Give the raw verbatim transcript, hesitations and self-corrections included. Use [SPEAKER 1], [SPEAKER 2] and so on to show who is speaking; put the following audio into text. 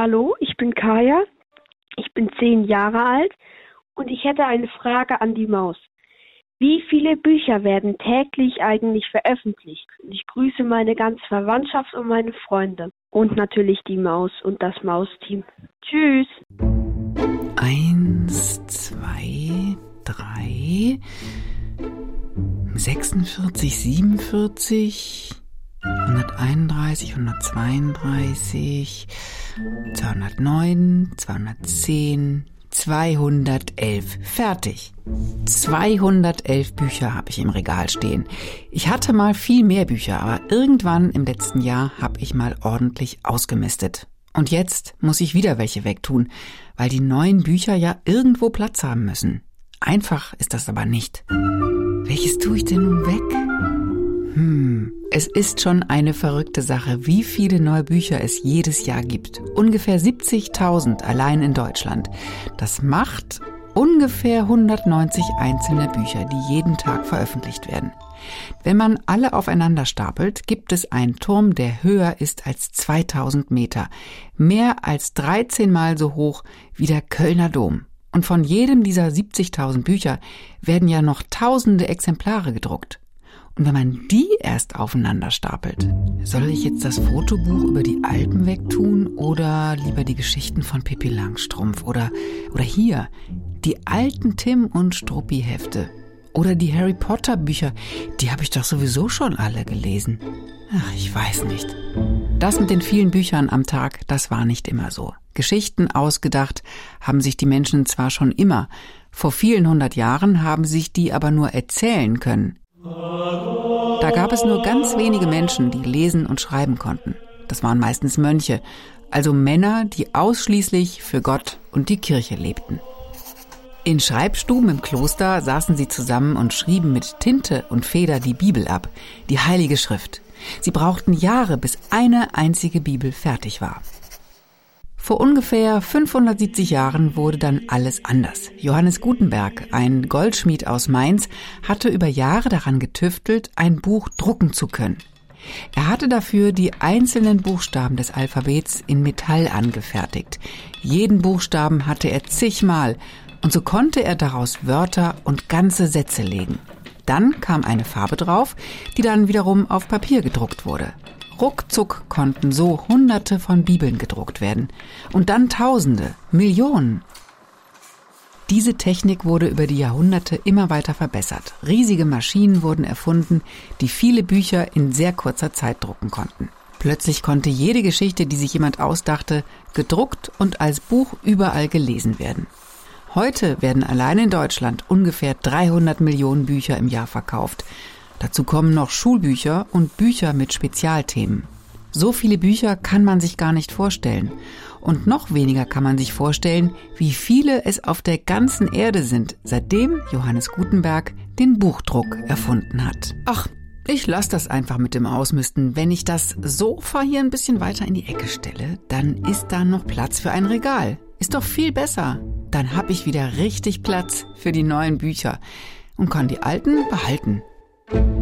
[SPEAKER 1] Hallo, ich bin Kaya, ich bin zehn Jahre alt und ich hätte eine Frage an die Maus. Wie viele Bücher werden täglich eigentlich veröffentlicht? Ich grüße meine ganze Verwandtschaft und meine Freunde. Und natürlich die Maus und das Mausteam. Tschüss.
[SPEAKER 2] Eins, zwei, drei, sechsundvierzig, siebenundvierzig, hunderteinunddreißig, hundertzweiunddreißig, zweihundertneun, zweihundertzehn, zweihundertelf. Fertig. zweihundertelf Bücher habe ich im Regal stehen. Ich hatte mal viel mehr Bücher, aber irgendwann im letzten Jahr habe ich mal ordentlich ausgemistet. Und jetzt muss ich wieder welche wegtun, weil die neuen Bücher ja irgendwo Platz haben müssen. Einfach ist das aber nicht. Welches tue ich denn nun weg? Hm, es ist schon eine verrückte Sache, wie viele neue Bücher es jedes Jahr gibt. Ungefähr siebzigtausend allein in Deutschland. Das macht ungefähr hundertneunzig einzelne Bücher, die jeden Tag veröffentlicht werden. Wenn man alle aufeinander stapelt, gibt es einen Turm, der höher ist als zweitausend Meter. Mehr als dreizehn Mal so hoch wie der Kölner Dom. Und von jedem dieser siebzigtausend Bücher werden ja noch tausende Exemplare gedruckt. Und wenn man die erst aufeinander stapelt, soll ich jetzt das Fotobuch über die Alpen wegtun oder lieber die Geschichten von Pippi Langstrumpf oder, oder hier, die alten Tim und Struppi Hefte oder die Harry Potter Bücher, die habe ich doch sowieso schon alle gelesen. Ach, ich weiß nicht. Das mit den vielen Büchern am Tag, das war nicht immer so. Geschichten ausgedacht haben sich die Menschen zwar schon immer, vor vielen hundert Jahren haben sich die aber nur erzählen können. Da gab es nur ganz wenige Menschen, die lesen und schreiben konnten. Das waren meistens Mönche, also Männer, die ausschließlich für Gott und die Kirche lebten. In Schreibstuben im Kloster saßen sie zusammen und schrieben mit Tinte und Feder die Bibel ab, die Heilige Schrift. Sie brauchten Jahre, bis eine einzige Bibel fertig war. Vor ungefähr fünfhundertsiebzig Jahren wurde dann alles anders. Johannes Gutenberg, ein Goldschmied aus Mainz, hatte über Jahre daran getüftelt, ein Buch drucken zu können. Er hatte dafür die einzelnen Buchstaben des Alphabets in Metall angefertigt. Jeden Buchstaben hatte er zigmal und so konnte er daraus Wörter und ganze Sätze legen. Dann kam eine Farbe drauf, die dann wiederum auf Papier gedruckt wurde. Ruckzuck konnten so Hunderte von Bibeln gedruckt werden. Und dann Tausende, Millionen. Diese Technik wurde über die Jahrhunderte immer weiter verbessert. Riesige Maschinen wurden erfunden, die viele Bücher in sehr kurzer Zeit drucken konnten. Plötzlich konnte jede Geschichte, die sich jemand ausdachte, gedruckt und als Buch überall gelesen werden. Heute werden allein in Deutschland ungefähr dreihundert Millionen Bücher im Jahr verkauft. Dazu kommen noch Schulbücher und Bücher mit Spezialthemen. So viele Bücher kann man sich gar nicht vorstellen. Und noch weniger kann man sich vorstellen, wie viele es auf der ganzen Erde sind, seitdem Johannes Gutenberg den Buchdruck erfunden hat. Ach, ich lasse das einfach mit dem Ausmisten. Wenn ich das Sofa hier ein bisschen weiter in die Ecke stelle, dann ist da noch Platz für ein Regal. Ist doch viel besser. Dann habe ich wieder richtig Platz für die neuen Bücher und kann die alten behalten.